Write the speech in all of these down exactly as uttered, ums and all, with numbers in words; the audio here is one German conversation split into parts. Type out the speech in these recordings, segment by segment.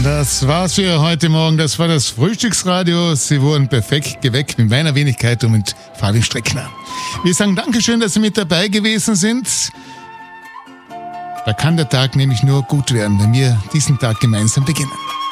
Das war's für heute Morgen. Das war das Frühstücksradio. Sie wurden perfekt geweckt mit meiner Wenigkeit und mit Fabian Streckner. Wir sagen Dankeschön, dass Sie mit dabei gewesen sind. Da kann der Tag nämlich nur gut werden, wenn wir diesen Tag gemeinsam beginnen.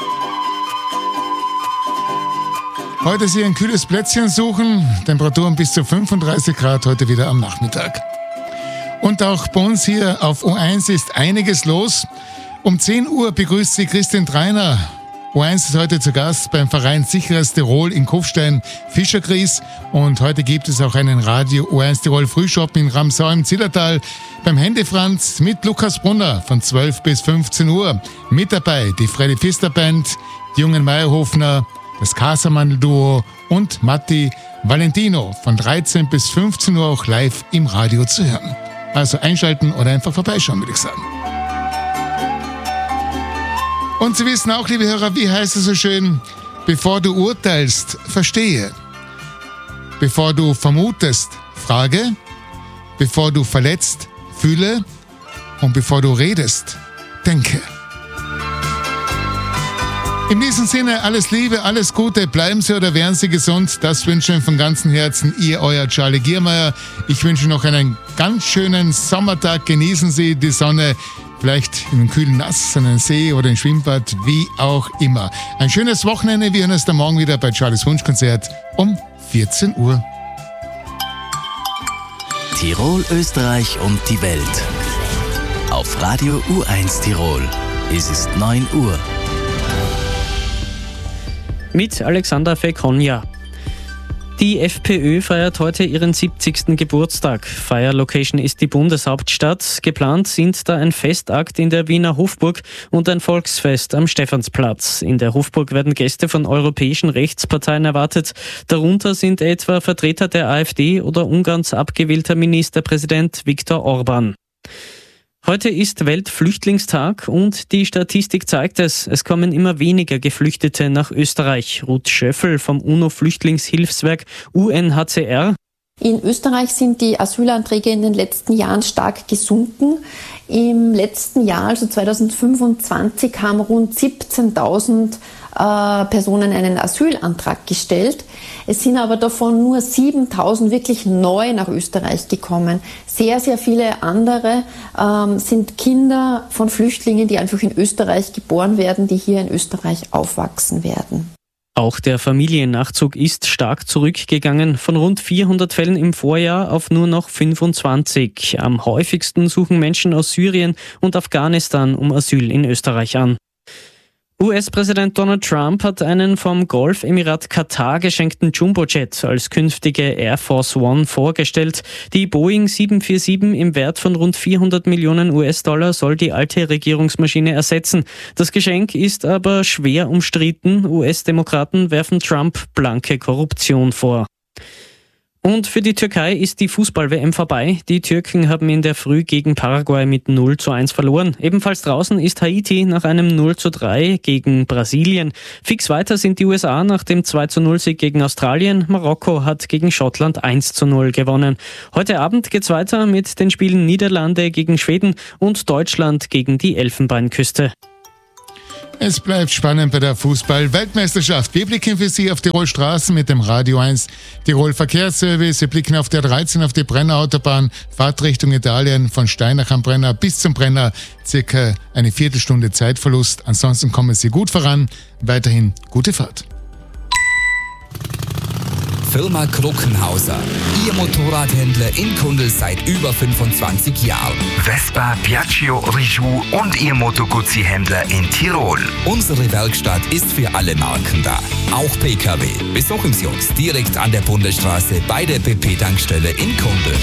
Heute Sie ein kühles Plätzchen suchen. Temperaturen bis zu fünfunddreißig Grad heute wieder am Nachmittag. Und auch bei uns hier auf O eins ist einiges los. Um zehn Uhr begrüßt Sie Christian Treiner. O eins ist heute zu Gast beim Verein Sicheres Tirol in Kufstein Fischergries. Und heute gibt es auch einen Radio O eins Tirol Frühshop in Ramsau im Zillertal beim Händefranz mit Lukas Brunner von zwölf bis fünfzehn Uhr. Mit dabei die Freddy Pfister Band, die jungen Meyerhofner, das Casamandel-Duo und Matti Valentino von dreizehn bis fünfzehn Uhr auch live im Radio zu hören. Also einschalten oder einfach vorbeischauen, würde ich sagen. Und Sie wissen auch, liebe Hörer, wie heißt es so schön, bevor du urteilst, verstehe. Bevor du vermutest, frage. Bevor du verletzt, fühle. Und bevor du redest, denke. In diesem Sinne, alles Liebe, alles Gute, bleiben Sie oder werden Sie gesund. Das wünsche ich von ganzem Herzen, Ihr, euer Charlie Giermeier. Ich wünsche noch einen ganz schönen Sommertag. Genießen Sie die Sonne. Vielleicht in einem kühlen Nass, an einem See oder im Schwimmbad, wie auch immer. Ein schönes Wochenende. Wir hören uns dann morgen wieder bei Charlies Wunschkonzert um vierzehn Uhr. Tirol, Österreich und die Welt. Auf Radio U eins Tirol. Es ist neun Uhr. Mit Alexander Fekonja. Die FPÖ feiert heute ihren siebzigsten Geburtstag. Feierlocation ist die Bundeshauptstadt. Geplant sind da ein Festakt in der Wiener Hofburg und ein Volksfest am Stephansplatz. In der Hofburg werden Gäste von europäischen Rechtsparteien erwartet. Darunter sind etwa Vertreter der AfD oder Ungarns abgewählter Ministerpräsident Viktor Orban. Heute ist Weltflüchtlingstag und die Statistik zeigt es, es kommen immer weniger Geflüchtete nach Österreich. Ruth Schöffel vom UNO-Flüchtlingshilfswerk U N H C R. In Österreich sind die Asylanträge in den letzten Jahren stark gesunken. Im letzten Jahr, also zweitausendfünfundzwanzig, haben rund siebzehntausend äh, Personen einen Asylantrag gestellt. Es sind aber davon nur siebentausend wirklich neu nach Österreich gekommen. Sehr, sehr viele andere ähm, sind Kinder von Flüchtlingen, die einfach in Österreich geboren werden, die hier in Österreich aufwachsen werden. Auch der Familiennachzug ist stark zurückgegangen, von rund vierhundert Fällen im Vorjahr auf nur noch fünfundzwanzig. Am häufigsten suchen Menschen aus Syrien und Afghanistan um Asyl in Österreich an. U S-Präsident Donald Trump hat einen vom Golfemirat Katar geschenkten Jumbojet als künftige Air Force One vorgestellt. Die Boeing sieben vier sieben im Wert von rund vierhundert Millionen U S-Dollar soll die alte Regierungsmaschine ersetzen. Das Geschenk ist aber schwer umstritten. U S-Demokraten werfen Trump blanke Korruption vor. Und für die Türkei ist die Fußball-W M vorbei. Die Türken haben in der Früh gegen Paraguay mit null zu eins verloren. Ebenfalls draußen ist Haiti nach einem null zu drei gegen Brasilien. Fix weiter sind die U S A nach dem zwei zu null Sieg gegen Australien. Marokko hat gegen Schottland eins zu null gewonnen. Heute Abend geht's weiter mit den Spielen Niederlande gegen Schweden und Deutschland gegen die Elfenbeinküste. Es bleibt spannend bei der Fußball-Weltmeisterschaft. Wir blicken für Sie auf Tirol Straßen mit dem Radio eins Tirol Verkehrsservice. Wir blicken auf der dreizehn auf die Brenner-Autobahn, Fahrtrichtung Italien von Steinach am Brenner bis zum Brenner. Circa eine Viertelstunde Zeitverlust. Ansonsten kommen Sie gut voran. Weiterhin gute Fahrt. Firma Kruckenhauser. Ihr Motorradhändler in Kundl seit über fünfundzwanzig Jahren. Vespa, Piaggio, Rijou und Ihr Moto Guzzi-Händler in Tirol. Unsere Werkstatt ist für alle Marken da. Auch P K W. Besuchen Sie uns direkt an der Bundesstraße bei der B P-Tankstelle in Kundl.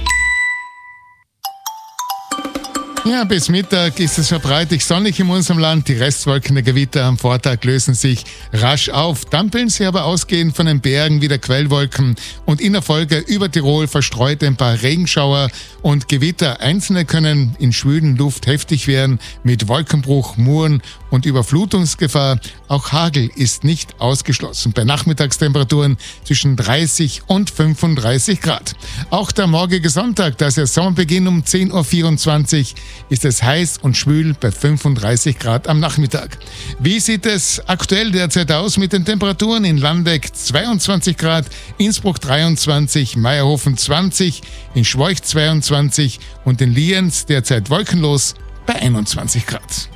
Ja, bis Mittag ist es verbreitet sonnig in unserem Land. Die Restwolken der Gewitter am Vortag lösen sich rasch auf. Dann bilden sie aber ausgehend von den Bergen wieder Quellwolken und in der Folge über Tirol verstreut ein paar Regenschauer und Gewitter. Einzelne können in schwülen Luft heftig werden mit Wolkenbruch, Muren und Überflutungsgefahr. Auch Hagel ist nicht ausgeschlossen. Bei Nachmittagstemperaturen zwischen dreißig und fünfunddreißig Grad. Auch der morgige Sonntag, der Saisonbeginn um zehn Uhr vierundzwanzig, ist es heiß und schwül bei fünfunddreißig Grad am Nachmittag. Wie sieht es aktuell derzeit aus mit den Temperaturen? In Landeck zweiundzwanzig Grad, Innsbruck dreiundzwanzig, Meierhofen zwanzig, in Schwoich zweiundzwanzig und in Lienz derzeit wolkenlos bei einundzwanzig Grad.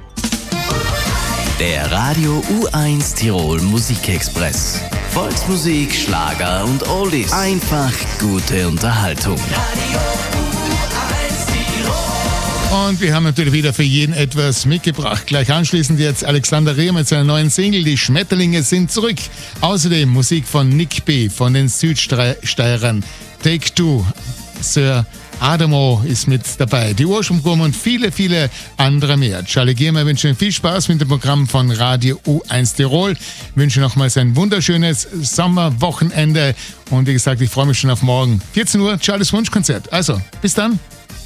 Der Radio U eins Tirol Musikexpress. Volksmusik, Schlager und Oldies. Einfach gute Unterhaltung. Und wir haben natürlich wieder für jeden etwas mitgebracht. Gleich anschließend jetzt Alexander Rehr mit seiner neuen Single Die Schmetterlinge sind zurück. Außerdem Musik von Nick B. von den Südsteirern. Take Two, Sir Adamo ist mit dabei, die Ursprungwurm und viele, viele andere mehr. Charlie Giermer wünscht Ihnen viel Spaß mit dem Programm von Radio U eins Tirol. Ich wünsche nochmals ein wunderschönes Sommerwochenende und wie gesagt, ich freue mich schon auf morgen. vierzehn Uhr, Charlies Wunschkonzert. Also, bis dann.